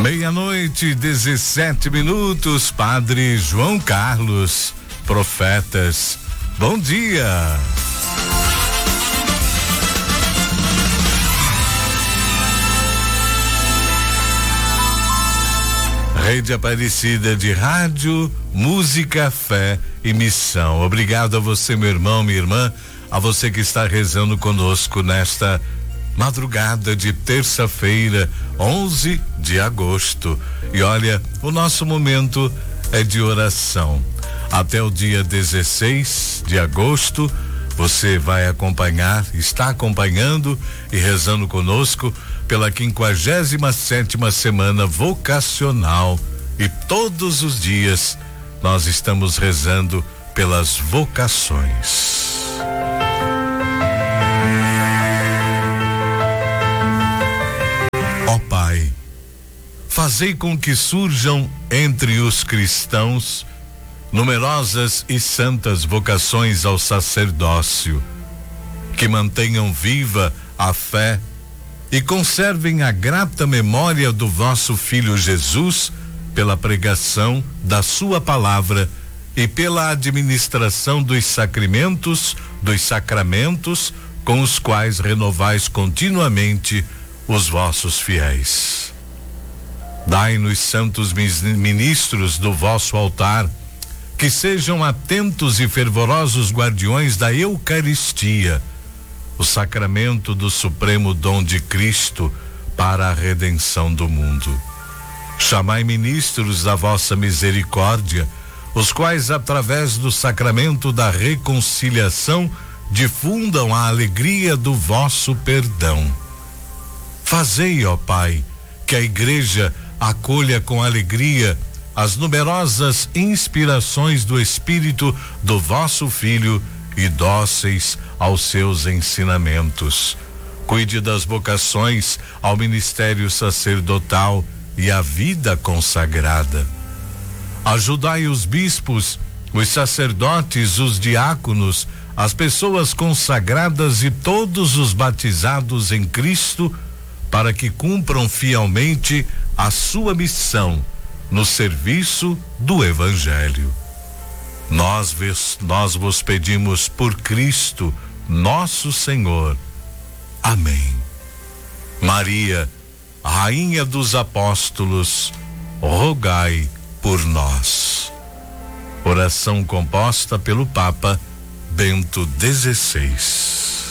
Meia-noite, 17 minutos, Padre João Carlos, Profetas. Bom dia. Rede Aparecida de Rádio, Música, Fé e Missão. Obrigado a você, meu irmão, minha irmã, a você que está rezando conosco nesta madrugada de terça-feira, 11 de agosto. E olha, o nosso momento é de oração. Até o dia 16 de agosto, você vai acompanhar, está acompanhando e rezando conosco pela 57ª semana vocacional. E todos os dias nós estamos rezando pelas vocações. Ó Pai, fazei com que surjam entre os cristãos numerosas e santas vocações ao sacerdócio, que mantenham viva a fé e conservem a grata memória do vosso Filho Jesus pela pregação da sua palavra e pela administração dos sacramentos com os quais renovais continuamente os vossos fiéis. Dai-nos santos ministros do vosso altar, que sejam atentos e fervorosos guardiões da Eucaristia, o sacramento do supremo dom de Cristo para a redenção do mundo. Chamai ministros da vossa misericórdia, os quais, através do sacramento da reconciliação, difundam a alegria do vosso perdão. Fazei, ó Pai, que a Igreja acolha com alegria as numerosas inspirações do Espírito do vosso Filho e dóceis aos seus ensinamentos. Cuide das vocações ao ministério sacerdotal e à vida consagrada. Ajudai os bispos, os sacerdotes, os diáconos, as pessoas consagradas e todos os batizados em Cristo, para que cumpram fielmente a sua missão no serviço do Evangelho. Nós vos pedimos por Cristo, nosso Senhor. Amém. Maria, Rainha dos Apóstolos, rogai por nós. Oração composta pelo Papa Bento XVI.